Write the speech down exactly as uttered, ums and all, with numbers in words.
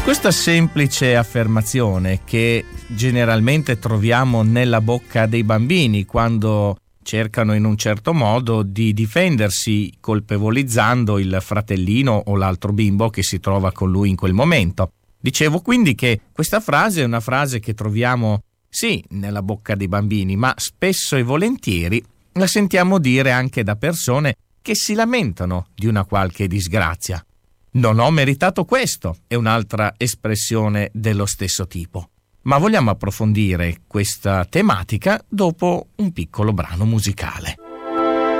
Questa semplice affermazione che generalmente troviamo nella bocca dei bambini quando cercano in un certo modo di difendersi colpevolizzando il fratellino o l'altro bimbo che si trova con lui in quel momento. Dicevo quindi che questa frase è una frase che troviamo sì nella bocca dei bambini, ma spesso e volentieri la sentiamo dire anche da persone che si lamentano di una qualche disgrazia. Non ho meritato questo è un'altra espressione dello stesso tipo. Ma vogliamo approfondire questa tematica dopo un piccolo brano musicale.